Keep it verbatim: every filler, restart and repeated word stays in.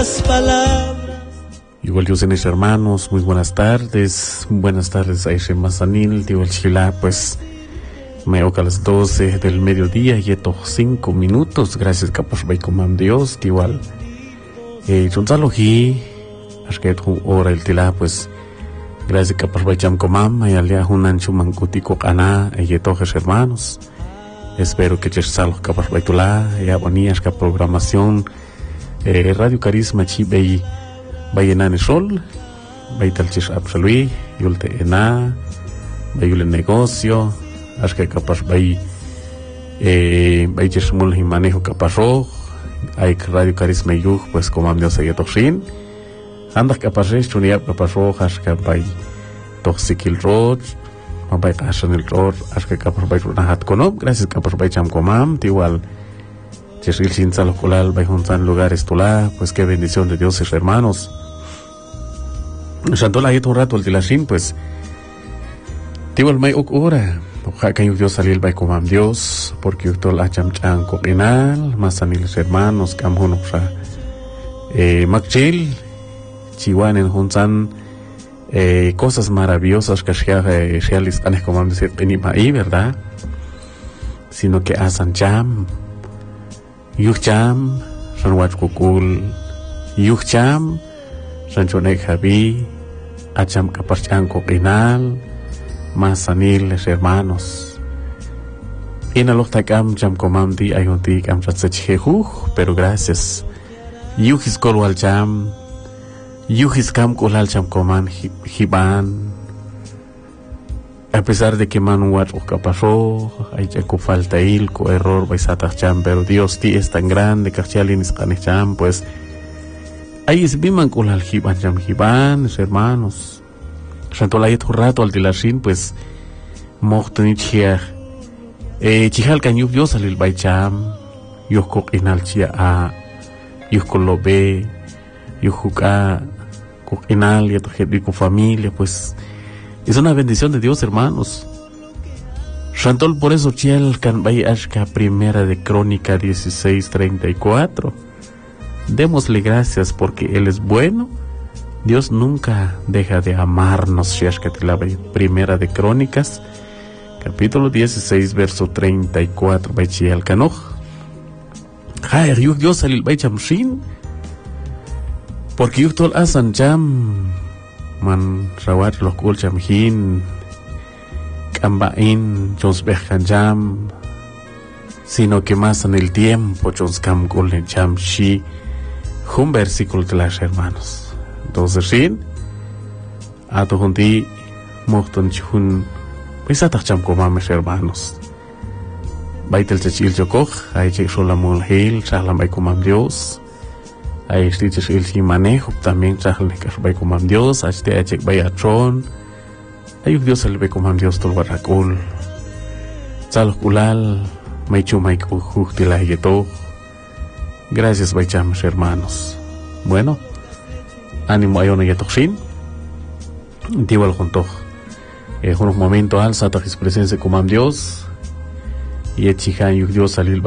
las palabras. Igual Dios en hermanos, muy buenas tardes, buenas tardes a Ishe Mazanil, igual Chila, pues me oca a las doce del mediodía y estos cinco minutos, gracias capaz Baikomam Dios, igual eh, Chunzaloji, Ashket hora el tila, pues gracias capaz Baicham Komam, y alia Hunan Chumankutiko Ana, y estos hermanos, espero que Chersalo capaz Baitula, y abonías que programación, eh, Radio Carisma Chibei. Bayenan Sol, Baital Chis Absolui, Yulte Ena, Bayul negocio, Ashka capaz Bay, eh, Baychis Mul y manejo capazro, hay Radio Carisma Yug, pues como Dios y Toxin, Andas capaz Chunia capazro, Ashka Bay, Toxikil Road, Bay Ashan el Road, Ashka capaz Bay Runahat Konob, gracias capaz Bay Cham Komam, igual. Chesil sin salocolal, Bayhuntan lugares Tula, pues qué bendición de Dios, hermanos. Shantola ahí un rato el tilashin, pues Tiwal may ura, ojalá que Dios salir Baykomam Dios, porque Uktol Acham Chan Kopinal, Masanil hermanos, Kamhunoxa, eh, Makchil, Chihuan en Hunsan, eh, cosas maravillosas que se realizan, como decir, Penima ahí, ¿verdad? Sino que Asan Cham. Yucham, Ranwach Kukul, Yucham, Ranchonek Javi, Acham Kaparchan Kopinal, Masanil, hermanos. En el Octacam, Jam Comandi, Ayunti, Cam Ratsech, pero gracias. Yuhis Kolwal Jam, Yuhis Kam Kolal Jam Coman, Hiban. A pesar de que Manuat o capazó, hay que falta il, co error, baisata cham, pero Dios ti es tan grande, cachalin es cham, pues ahí es biman con al hiban cham hiban, hermanos. Santo la yetu rato al dilashin, pues mochtani chiach, eh chichal kan yuk yo salil bay cham, yuk kok inal chia a, yuk kolobe, yuk huka, kok inal yetu hebi con familia, pues. Es una bendición de Dios, hermanos. Shantol, por eso, Chiel Kanbay Ashka, primera de Crónica dieciséis treinta y cuatro. Démosle gracias porque Él es bueno. Dios nunca deja de amarnos. Shashka Tilabay, primera de Crónicas, capítulo dieciséis, verso treinta y cuatro. Bay Chiel Kanoj. Jair, Yuk Yosalil Bay Chamshin. Porque Yuktol Asan Jam. Man rawat los kul chamhin kambain chons bejan jam, sino que más en el tiempo chons kam kul en cham shi un versículo de las hermanos. Entonces sin a to junti mochton chun pues atach cham koma mis hermanos baitel chachil chokoj ay chek solamul hil chahlam Baykomam Dios. Ahí estás el sin manejo también chahal que Baykomam Dios, hasta achek bayatron. Ayuk Dios el Baykomam Dios tol barakul. Chal kulal maichu maik ujuk tila yeto. Gracias Baycham hermanos. Bueno, ánimo ayona yetoxin. Igual junto. En unos momentos alza ta presencia Komam Dios. Y echihan yuk Dios salil